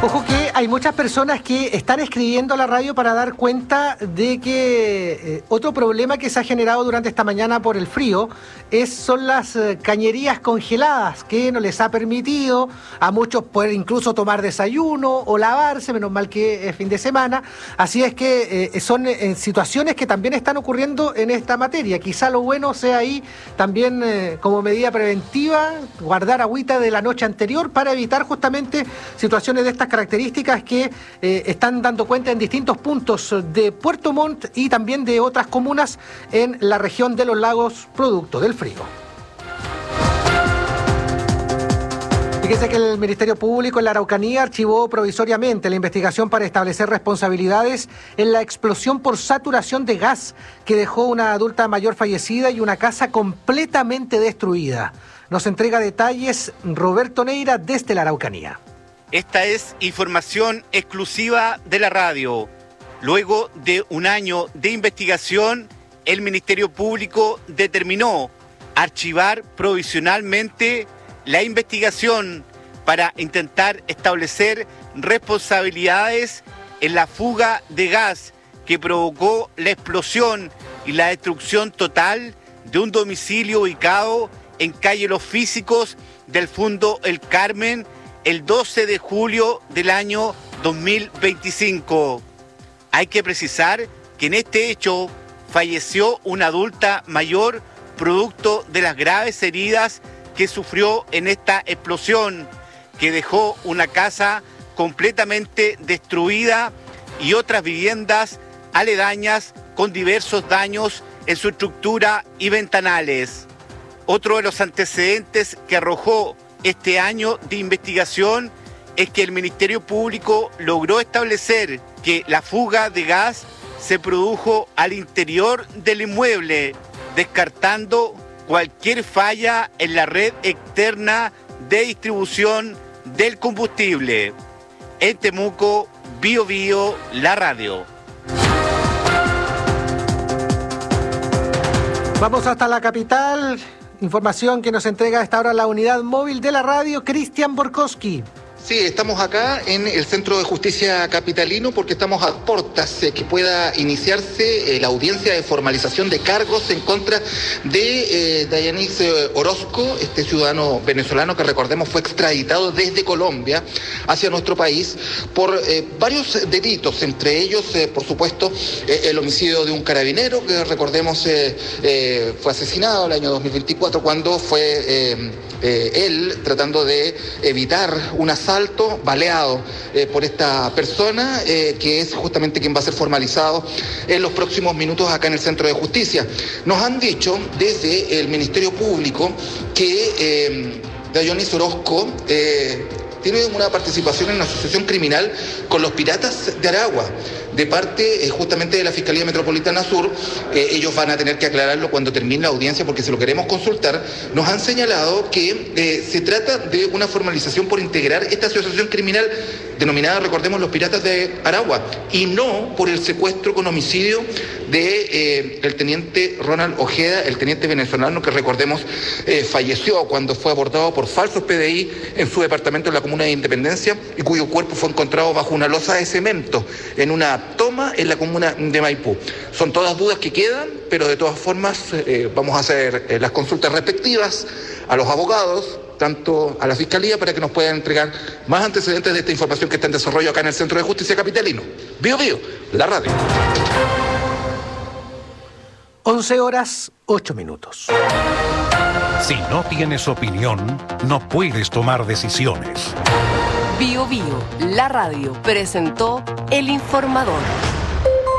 Ojo que hay muchas personas que están escribiendo a la radio para dar cuenta de que otro problema que se ha generado durante esta mañana por el frío son las cañerías congeladas, que no les ha permitido a muchos poder incluso tomar desayuno o lavarse, menos mal que es fin de semana. Así es que son situaciones que también están ocurriendo en esta materia. Quizá lo bueno sea ahí también como medida preventiva, guardar agüita de la noche anterior para evitar justamente situaciones de estas características que están dando cuenta en distintos puntos de Puerto Montt y también de otras comunas en la región de los lagos producto del frío. Fíjese que el Ministerio Público en la Araucanía archivó provisoriamente la investigación para establecer responsabilidades en la explosión por saturación de gas que dejó una adulta mayor fallecida y una casa completamente destruida. Nos entrega detalles Roberto Neira desde la Araucanía. Esta es información exclusiva de la radio. Luego de un año de investigación, el Ministerio Público determinó archivar provisionalmente la investigación para intentar establecer responsabilidades en la fuga de gas que provocó la explosión y la destrucción total de un domicilio ubicado en calle Los Físicos del Fundo El Carmen, el 12 de julio del año 2025. Hay que precisar que en este hecho falleció una adulta mayor producto de las graves heridas que sufrió en esta explosión, que dejó una casa completamente destruida y otras viviendas aledañas con diversos daños en su estructura y ventanales. Otro de los antecedentes que arrojó este año de investigación es que el Ministerio Público logró establecer que la fuga de gas se produjo al interior del inmueble, descartando cualquier falla en la red externa de distribución del combustible. En Temuco, Bio Bio, la radio. Vamos hasta la capital. Información que nos entrega a esta hora la unidad móvil de la radio, Cristian Borkowski. Sí, estamos acá en el Centro de Justicia Capitalino porque estamos a puertas que pueda iniciarse la audiencia de formalización de cargos en contra de Dayanis Orozco, este ciudadano venezolano que recordemos fue extraditado desde Colombia hacia nuestro país por varios delitos, entre ellos, por supuesto, el homicidio de un carabinero que recordemos fue asesinado el año 2024 cuando fue él tratando de evitar un asalto baleado por esta persona que es justamente quien va a ser formalizado en los próximos minutos acá en el Centro de Justicia. Nos han dicho desde el Ministerio Público que Dayanis Orozco tiene una participación en una asociación criminal con los Piratas de Aragua, de parte justamente de la Fiscalía Metropolitana Sur. Ellos van a tener que aclararlo cuando termine la audiencia porque se lo queremos consultar. Nos han señalado que se trata de una formalización por integrar esta asociación criminal denominada, recordemos, los Piratas de Aragua, y no por el secuestro con homicidio de el teniente Ronald Ojeda, el teniente venezolano que recordemos falleció cuando fue abordado por falsos PDI en su departamento en la comuna de Independencia y cuyo cuerpo fue encontrado bajo una losa de cemento en una toma en la comuna de Maipú. Son todas dudas que quedan, pero de todas formas vamos a hacer las consultas respectivas a los abogados, tanto a la Fiscalía, para que nos puedan entregar más antecedentes de esta información que está en desarrollo acá en el Centro de Justicia Capitalino. Bio Bio, la radio. 11:08. Si no tienes opinión, no puedes tomar decisiones. Bio Bio, la radio, presentó El Informador.